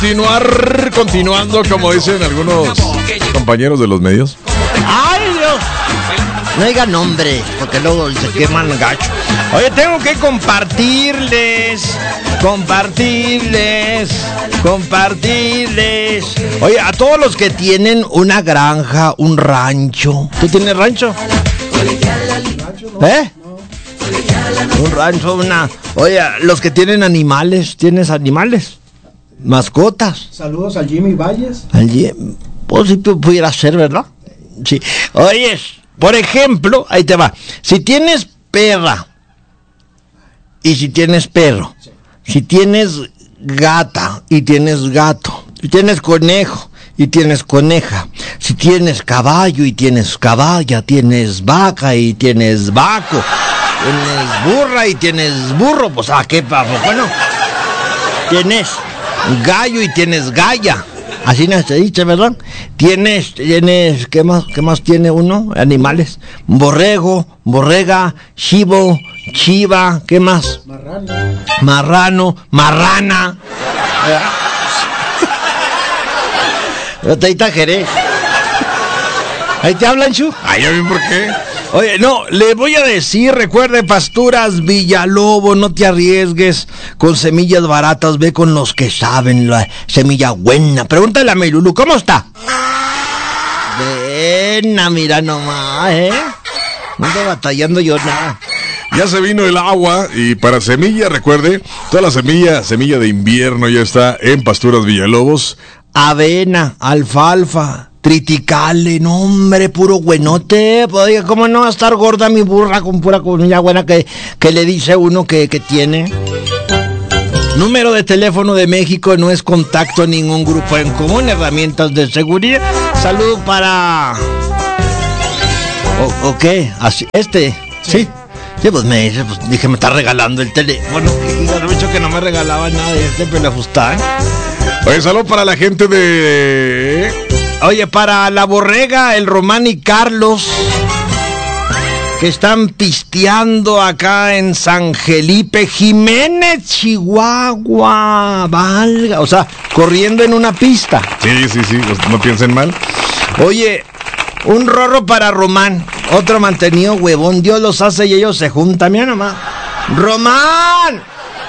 Continuando, como dicen algunos compañeros de los medios. ¡Ay, Dios! No diga nombre, porque luego se queman gacho. Oye, tengo que compartirles. Oye, a todos los que tienen una granja, un rancho. ¿Tú tienes rancho? ¿Eh? Un rancho, una... Oye, los que tienen animales, ¿tienes animales? Mascotas. Saludos al Jimmy Valles. Pues si pudiera ser, ¿verdad? Sí. Oye, por ejemplo, ahí te va. Si tienes perra y si tienes perro, si tienes gata y tienes gato, si tienes conejo y tienes coneja, si tienes caballo y tienes caballa, tienes vaca y tienes vaco, tienes burra y tienes burro, pues ¿a qué papo? Bueno, tienes gallo y tienes galla. Así no se dice, ¿verdad? Tienes, ¿qué más tiene uno? Animales. Borrego, borrega, chivo, chiva, ¿qué más? Marrano, marrana. Yo te exageré. Ahí te hablan, Chu. Ay, ya vi por qué. Oye, no, le voy a decir, recuerde, Pasturas Villalobos, no te arriesgues con semillas baratas, ve con los que saben, la semilla buena. Pregúntale a Melulu, ¿cómo está? Buena, mira nomás, no estoy batallando yo nada. Ya se vino el agua y para semilla, recuerde, toda la semilla de invierno ya está en Pasturas Villalobos. Avena, alfalfa, triticale, no hombre, puro buenote. Oiga, ¿cómo no va a estar gorda mi burra con pura comida buena que le dice uno que tiene? Número de teléfono de México, no es contacto ningún grupo en común, herramientas de seguridad. Saludo para... ¿O qué? Así, ¿sí? Sí, pues me dice, pues dije, me está regalando el teléfono. He dicho que no me regalaba nada de pero le ajustaba. Oye, saludo para la gente de... Oye, para la Borrega, el Román y Carlos, que están pisteando acá en San Felipe Jiménez, Chihuahua, valga, o sea, corriendo en una pista. Sí, pues no piensen mal. Oye, un rorro para Román, otro mantenido huevón, Dios los hace y ellos se juntan, mira nomás. ¡Román!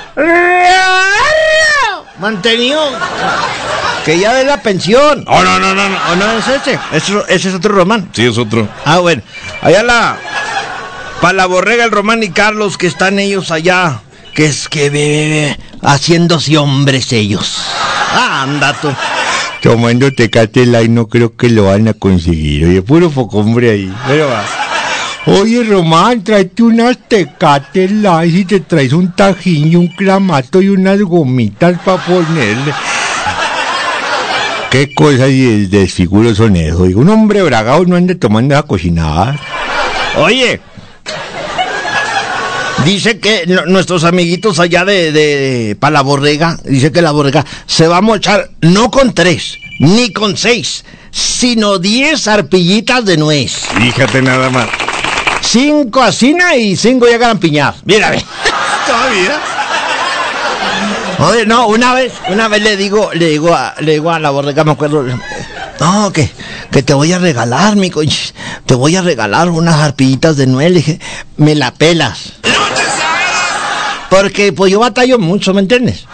Mantenido, que ya de la pensión. Oh, no. No es ese. Ese es otro Román. Sí, es otro. Ah, bueno. Allá para la Borrega, el Román y Carlos, que están ellos allá. Que es que haciéndose hombres ellos. Anda tú. Tomando Tecate Light, no creo que lo van a conseguir. Oye, puro poco hombre ahí. Pero va. Oye, Román, tráete unas Tecate Light y te traes un tajín y un clamato y unas gomitas para ponerle. ¿Qué cosas y desfiguros son eso? Digo, un hombre bragado no anda tomando esa cocinada. Oye, dice que nuestros amiguitos allá de pa' la Borrega, dice que la Borrega se va a mochar no con 3, ni con 6, sino 10 arpillitas de nuez. Fíjate nada más. 5 asina y 5 ya garampiñadas. Mira, ¿Todavía? Oye, no, una vez le digo a la Borrega, me acuerdo, no, que te voy a regalar, te voy a regalar unas arpillitas de nuez. Le dije, me la pelas. Porque pues yo batallo mucho, ¿me entiendes?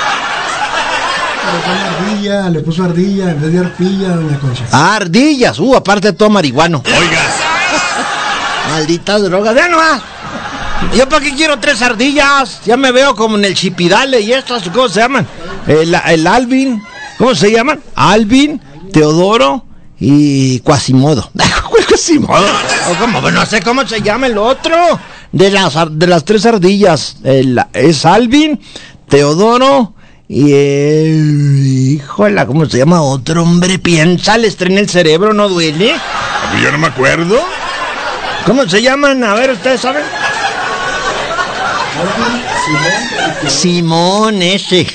Le puso ardilla en vez de arpilla, doña Concha. Ardillas, aparte de todo marihuano. Oiga. Maldita droga, vean nomás. ¿Yo para qué quiero 3 ardillas? Ya me veo como en el Chipidale y estas, ¿cómo se llaman? El Alvin, ¿cómo se llaman? Alvin, Teodoro y Quasimodo. ¿Quasimodo? No sé cómo se llama el otro. De las 3 ardillas. Es Alvin, Teodoro y híjola, ¿cómo se llama otro? Hombre, piensa, le estrena el cerebro, ¿no duele? Yo no me acuerdo. ¿Cómo se llaman? A ver, ¿ustedes saben? Simón ese.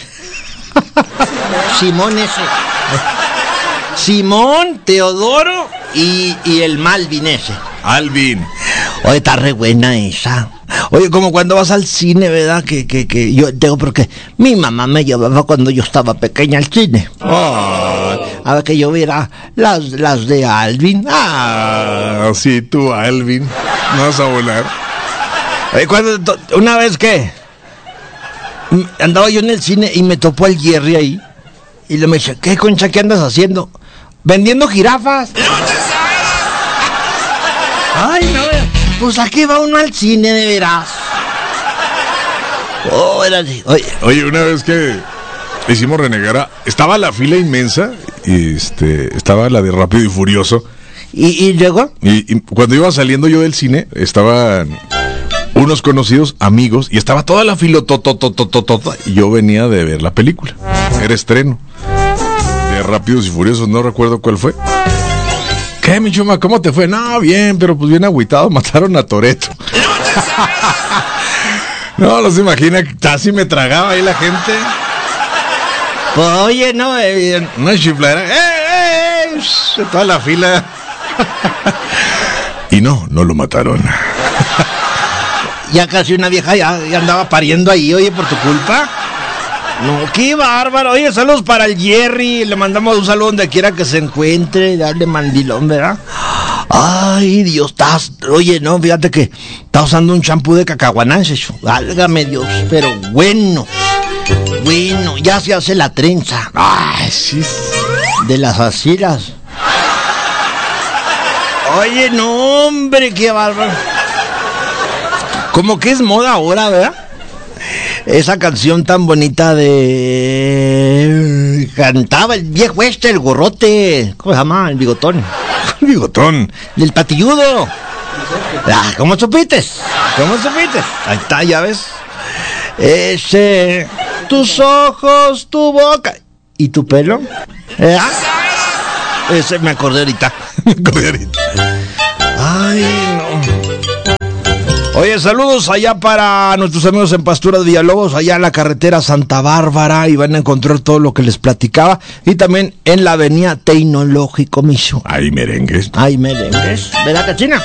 Simón, Teodoro y el Malvin ese. Alvin. Oye, está re buena esa. Oye, como cuando vas al cine, ¿verdad? Que yo tengo, porque mi mamá me llevaba cuando yo estaba pequeña al cine. A ver, que yo viera las de Alvin. Sí, tú, Alvin. No vas a volar. Oye, una vez que andaba yo en el cine y me topó el Jerry ahí. Y le me dice, ¿qué concha, qué andas haciendo? Vendiendo jirafas. Ay, no, pues aquí va uno al cine, de veras. Órale. Oye, una vez que hicimos renegar, estaba la fila inmensa, y estaba la de Rápido y Furioso. ¿Y luego? Y cuando iba saliendo yo del cine, estaban unos conocidos, amigos, y estaba toda la fila, y yo venía de ver la película. Era estreno de Rápidos y Furiosos, no recuerdo cuál fue. ¿Qué, mi chuma? ¿Cómo te fue? No, bien, pero pues bien agüitado, mataron a Toretto. No se imagina, casi me tragaba ahí la gente. Oye, no es chifladera. Toda la fila. Y no lo mataron. Ya casi una vieja ya andaba pariendo ahí, oye, por tu culpa. No, qué bárbaro. Oye, saludos para el Jerry. Le mandamos un saludo donde quiera que se encuentre. Darle mandilón, ¿verdad? Ay, Dios, oye, no, fíjate que está usando un champú de cacahuanás, eso. Válgame Dios, pero bueno, ya se hace la trenza. Ay, sí. De las asilas. Oye, no, hombre, qué bárbaro. Como que es moda ahora, ¿verdad? Esa canción tan bonita de... Cantaba el viejo el gorrote. ¿Cómo se llama? El bigotón. El bigotón. El patilludo. ¿Cómo supiste? Ahí está, ya ves. Tus ojos, tu boca. ¿Y tu pelo? Ese me acordé ahorita. Ay, no. Oye, saludos allá para nuestros amigos en Pasturas Villalobos, allá en la carretera Santa Bárbara, y van a encontrar todo lo que les platicaba, y también en la avenida Tecnológico, Micho. Hay merengues. ¿Verdad, cachina?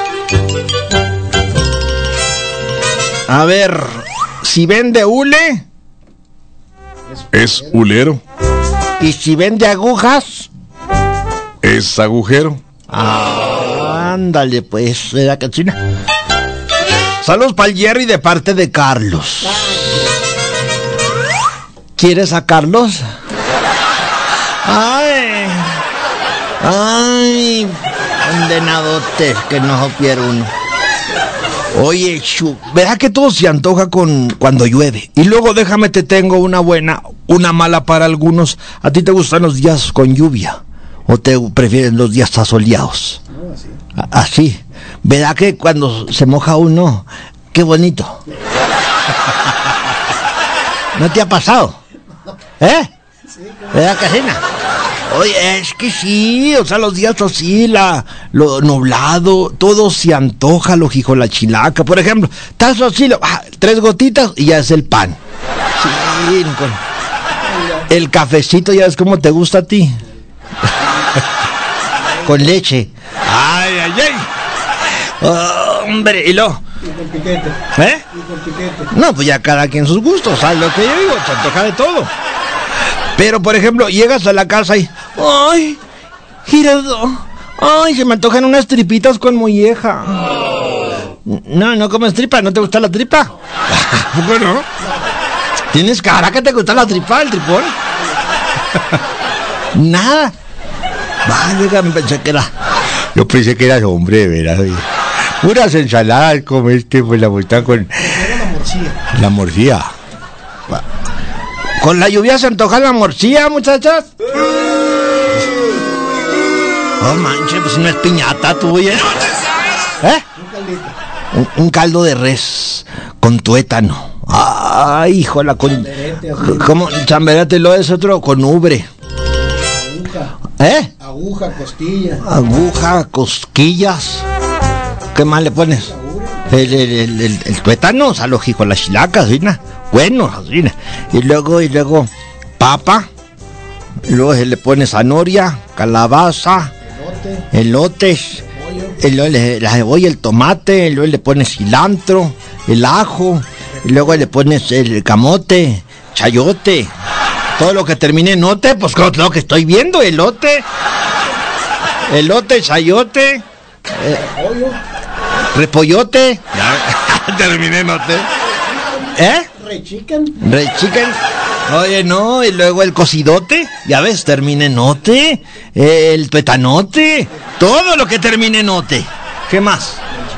A ver, si vende hule, es hulero. Y si vende agujas, es agujero. Ándale, pues, ¿verdad, cachina? Saludos para el Jerry de parte de Carlos. ¿Quieres a Carlos? Ay, condenadotes, que no supiera uno. Oye, ¿verdad que todo se antoja cuando llueve? Y luego déjame te tengo una buena, una mala para algunos. ¿A ti te gustan los días con lluvia? ¿O te prefieres los días asoleados? Así. ¿Verdad que cuando se moja uno, qué bonito? ¿No te ha pasado? ¿Verdad, Casina? Oye, es que sí, o sea, los días así, lo nublado, todo se antoja, lo hijo, la chilaca. Por ejemplo, tazo así, 3 gotitas y ya es el pan. Sí, el cafecito, ya ves cómo te gusta a ti. Con leche. Ay. Hombre, y lo. Y con piquete. Y con piquete. No, pues ya cada quien sus gustos, ¿sabes lo que yo digo? Se antoja de todo. Pero, por ejemplo, llegas a la casa y... ¡Ay, Giraldo! ¡Ay, se me antojan unas tripitas con molleja! No comes tripa, ¿no te gusta la tripa? Bueno, ¿tienes cara que te gusta la tripa, el tripón? Nada. Vale, Yo pensé que eras hombre, de veras, oye. Puras ensaladas como pues la vuelta con... La morcilla. ¿Con la lluvia se antoja la morcilla, muchachas? Oh, manche, pues no es piñata tuya. Un caldo de res con tuétano. Ay, híjola, con... ¿Cómo? Chamberete lo es otro con ubre. Aguja, costilla. Aguja, cosquillas. ¿Qué más le pones? El tuétano, o sea, lógico, la chilaca, ¿sí? Bueno, ¿sí? Y luego papa. Y luego se le pone zanahoria, calabaza, elotes, la cebolla, el tomate, y luego le pones cilantro, el ajo, y luego le pones el camote, chayote, todo lo que termine en ote, pues lo que estoy viendo, elote, chayote, repollote, ya terminé en ote. Rechican. Oye, no, y luego el cocidote, ya ves, termina en ote, el tuetanote, todo lo que termine en ote. ¿Qué más?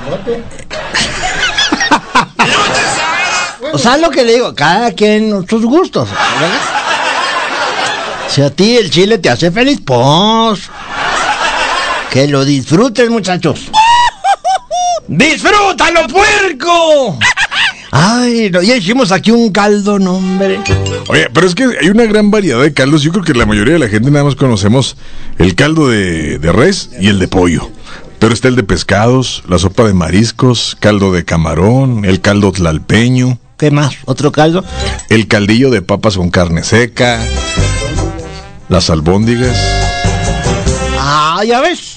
O sea, lo que le digo, cada quien sus gustos, ¿verdad? Si a ti el chile te hace feliz, pues que lo disfrutes, muchachos. ¡Disfrútalo, puerco! Ay, no, ya hicimos aquí un caldo, no, hombre. Oye, pero es que hay una gran variedad de caldos. Yo creo que la mayoría de la gente nada más conocemos el caldo de res y el de pollo. Pero está el de pescados, la sopa de mariscos, caldo de camarón, el caldo tlalpeño. ¿Qué más? ¿Otro caldo? El caldillo de papas con carne seca, las albóndigas. Ah, ya ves,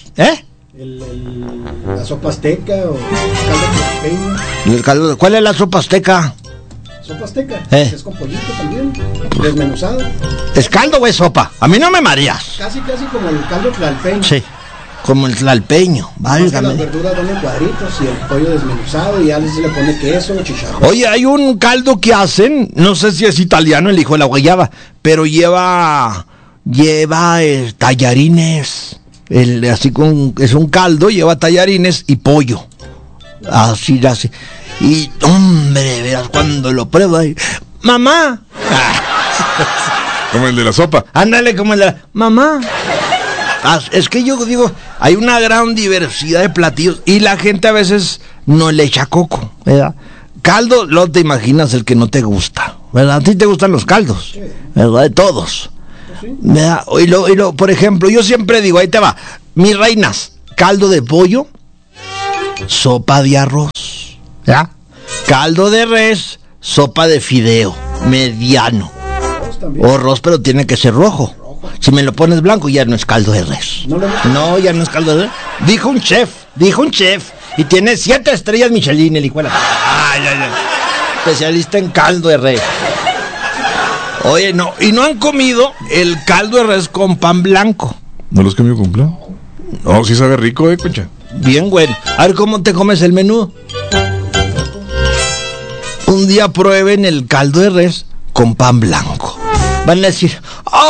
La sopa azteca o caldo tlalpeño. ¿Cuál es la sopa azteca? Sopa azteca, es con pollito también, desmenuzado. ¿Es caldo o es sopa? A mí no me mareas. Casi como el caldo tlalpeño. Sí, como el tlalpeño, válgame. Las verduras van en cuadritos y el pollo desmenuzado y a veces se le pone queso o chicharrón. Oye, hay un caldo que hacen, no sé si es italiano, el hijo de la guayaba, pero lleva tallarines, es un caldo, lleva tallarines y pollo, así. Y, hombre, verás cuando lo pruebo ahí, mamá. Como el de la sopa. Ándale, como el de la... Mamá. Es que yo digo, hay una gran diversidad de platillos y la gente a veces no le echa coco, ¿verdad? Caldo, no te imaginas el que no te gusta, ¿verdad? A ti te gustan los caldos, ¿verdad? De todos. ¿Verdad? Por ejemplo, yo siempre digo, ahí te va, mis reinas, caldo de pollo, sopa de arroz, ¿ya? Caldo de res, sopa de fideo, mediano. O arroz, pero tiene que ser rojo. Si me lo pones blanco, ya no es caldo de res. No, ya no es caldo de res. Dijo un chef. Y tiene 7 estrellas Michelin, el hijo de la... Ay. Especialista en caldo de res. Oye, no, y no han comido el caldo de res con pan blanco. ¿No los comió con plan? No, sí sabe rico, concha. Bien bueno. A ver cómo te comes el menú. Un día prueben el caldo de res con pan blanco. Van a decir,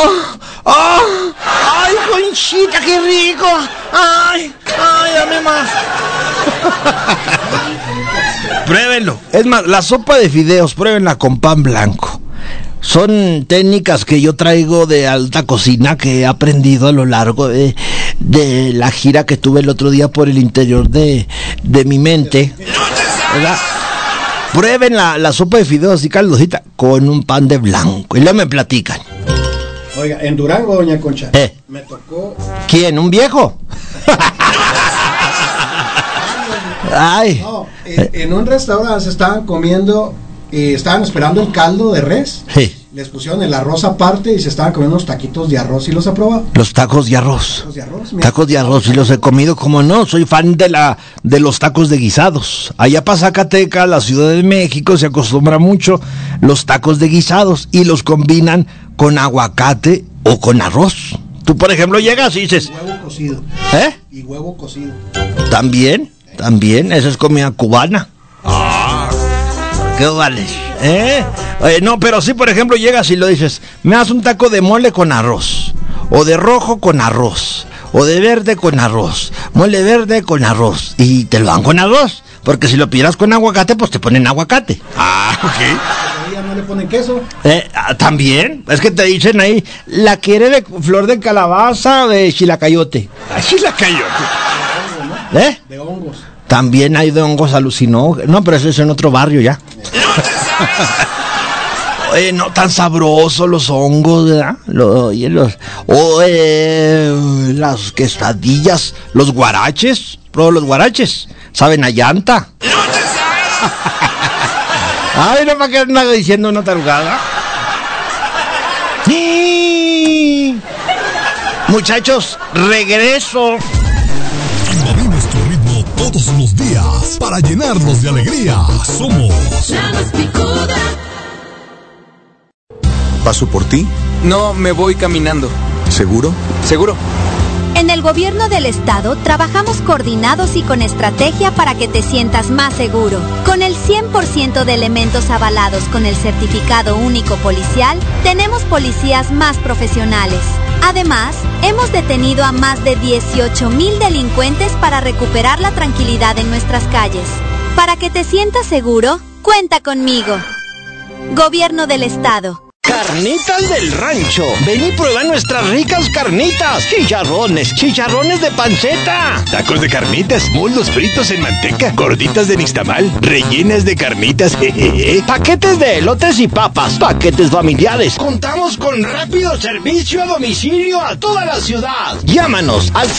¡ay, Conchita, qué rico! ¡Ay, dame más! Pruébenlo. Es más, la sopa de fideos, pruébenla con pan blanco. Son técnicas que yo traigo de alta cocina que he aprendido a lo largo de la gira que tuve el otro día por el interior de mi mente, ¿verdad? Prueben la sopa de fideos y caldosita con un pan de blanco y luego me platican. Oiga, en Durango, doña Concha, me tocó... ¿Quién? ¿Un viejo? Ay. No, en un restaurante se estaban comiendo, estaban esperando el caldo de res. Sí. Les pusieron el arroz aparte y se estaban comiendo unos taquitos de arroz. ¿Y los aprobaba? Los tacos de arroz. Tacos de arroz, y los he comido, como no. Soy fan de los tacos de guisados. Allá para Zacatecas, la Ciudad de México, se acostumbra mucho los tacos de guisados y los combinan con aguacate o con arroz. Tú, por ejemplo, llegas y dices... Huevo cocido. Y huevo cocido. También, esa es comida cubana. ¿Qué vale? No, pero sí, por ejemplo, llegas y lo dices, me das un taco de mole con arroz, o de rojo con arroz, o de verde con arroz, mole verde con arroz, y te lo dan con arroz, porque si lo pidieras con aguacate, pues te ponen aguacate. Ok. ¿Ya no le ponen queso? También, es que te dicen ahí, la quiere de flor de calabaza o de chilacayote. Chilacayote. De hongos. También hay de hongos alucinógenos. No, pero eso es en otro barrio ya. Oye, no tan sabrosos los hongos, ¿verdad? Las quesadillas, los guaraches. Pruebo los guaraches. Saben a llanta. Ay, no para que nada diciendo una tarugada. Muchachos, regreso. Movimos tu ritmo todos los días para llenarlos de alegría. Somos La Más Picuda. ¿Paso por ti? No, me voy caminando. ¿Seguro? ¿Seguro? En el gobierno del estado trabajamos coordinados y con estrategia para que te sientas más seguro. Con el 100% de elementos avalados con el certificado único policial, tenemos policías más profesionales. Además, hemos detenido a más de 18,000 delincuentes para recuperar la tranquilidad en nuestras calles. Para que te sientas seguro, cuenta conmigo. Gobierno del estado. Carnitas del Rancho. Ven y prueba nuestras ricas carnitas. Chicharrones de panceta. Tacos de carnitas, muslos fritos en manteca, gorditas de nixtamal, rellenas de carnitas, Paquetes de elotes y papas. Paquetes familiares. Contamos con rápido servicio a domicilio a toda la ciudad. Llámanos al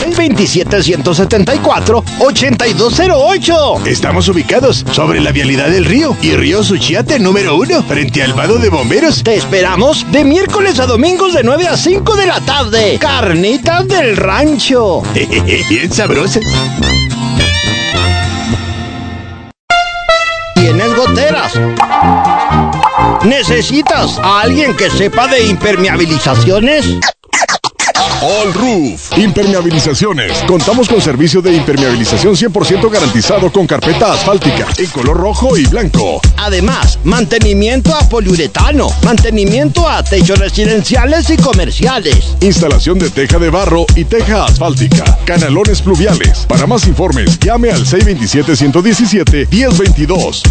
627-174-8208. Estamos ubicados sobre la vialidad del río y río Suchiate número 1, frente al vado de bomberos. Te esperamos de miércoles a domingos de 9 a 5 de la tarde. Carnitas del Rancho. Bien sabrosas. ¿Tienes goteras? ¿Necesitas a alguien que sepa de impermeabilizaciones? All Roof Impermeabilizaciones. Contamos con servicio de impermeabilización 100% garantizado con carpeta asfáltica en color rojo y blanco. Además, mantenimiento a poliuretano, mantenimiento a techos residenciales y comerciales. Instalación de teja de barro y teja asfáltica. Canalones pluviales. Para más informes, llame al 627-117-1022.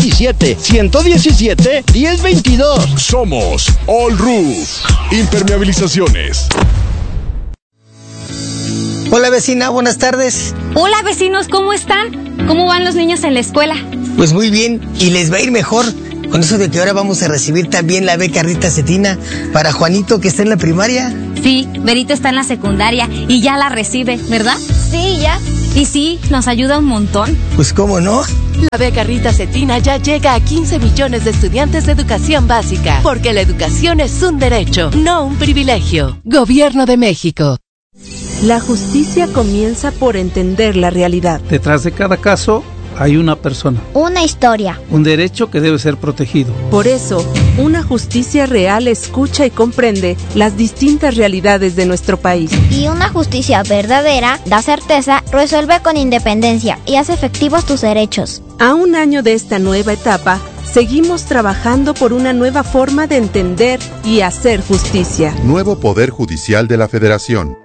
627-117-1022. Somos All Roof Impermeabilizaciones. Hola vecina, buenas tardes. Hola vecinos, ¿cómo están? ¿Cómo van los niños en la escuela? Pues muy bien, y les va a ir mejor con eso de que ahora vamos a recibir también la beca Rita Cetina para Juanito, que está en la primaria. Sí, Berito está en la secundaria y ya la recibe, ¿verdad? Sí, ya. Y sí, nos ayuda un montón. Pues cómo no. La beca Rita Cetina ya llega a 15 millones de estudiantes de educación básica, porque la educación es un derecho, no un privilegio. Gobierno de México. La justicia comienza por entender la realidad. Detrás de cada caso hay una persona. Una historia. Un derecho que debe ser protegido. Por eso, una justicia real escucha y comprende las distintas realidades de nuestro país. Y una justicia verdadera da certeza, resuelve con independencia y hace efectivos tus derechos. A un año de esta nueva etapa, seguimos trabajando por una nueva forma de entender y hacer justicia. Nuevo Poder Judicial de la Federación.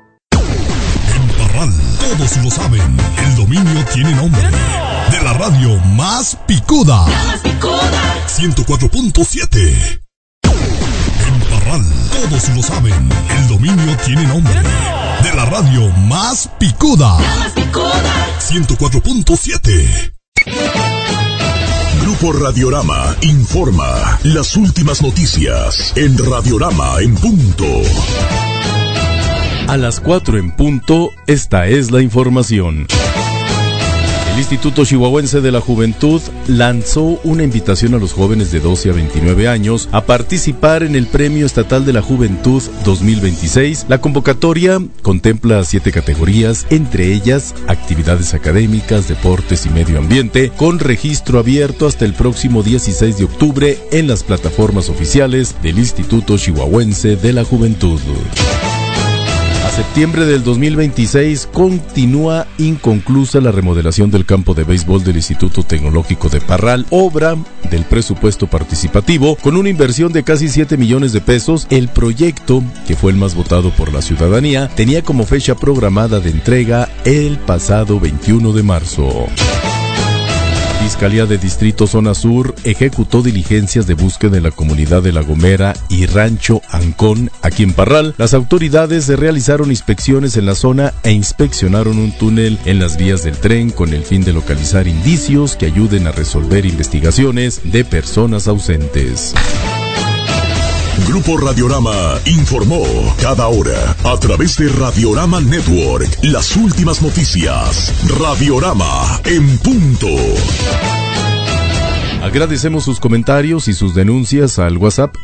Todos lo saben, el dominio tiene nombre. De la radio más picuda. La Más Picuda. 104.7. En Parral, todos lo saben, el dominio tiene nombre. De la radio más picuda. La Más Picuda. 104.7. Grupo Radiorama informa las últimas noticias en Radiorama en punto. A las 4 en punto, esta es la información. El Instituto Chihuahuense de la Juventud lanzó una invitación a los jóvenes de 12 a 29 años a participar en el Premio Estatal de la Juventud 2026. La convocatoria contempla 7 categorías, entre ellas actividades académicas, deportes y medio ambiente, con registro abierto hasta el próximo 16 de octubre en las plataformas oficiales del Instituto Chihuahuense de la Juventud. Septiembre del 2026 continúa inconclusa la remodelación del campo de béisbol del Instituto Tecnológico de Parral, obra del presupuesto participativo con una inversión de casi 7 millones de pesos. El proyecto, que fue el más votado por la ciudadanía, tenía como fecha programada de entrega el pasado 21 de marzo. Fiscalía de Distrito Zona Sur ejecutó diligencias de búsqueda en la comunidad de La Gomera y Rancho Ancón, aquí en Parral. Las autoridades realizaron inspecciones en la zona e inspeccionaron un túnel en las vías del tren con el fin de localizar indicios que ayuden a resolver investigaciones de personas ausentes. Grupo Radiorama informó cada hora a través de Radiorama Network las últimas noticias. Radiorama en punto. Agradecemos sus comentarios y sus denuncias al WhatsApp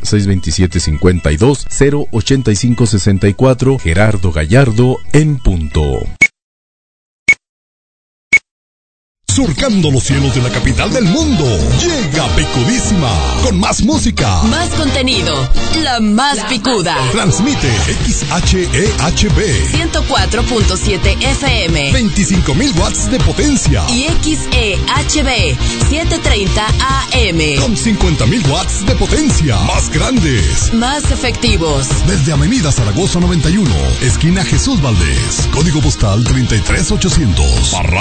627-52-085-64. Gerardo Gallardo en punto. surcando los cielos de la capital del mundo. Llega Picudísima, con más música, más contenido, la más picuda. Transmite XHEHB 104.7 FM, 25,000 watts de potencia, y XEHB 730 AM con 50,000 watts de potencia. Más grandes, más efectivos. Desde Avenida Zaragoza 91, esquina Jesús Valdés, código postal 33800.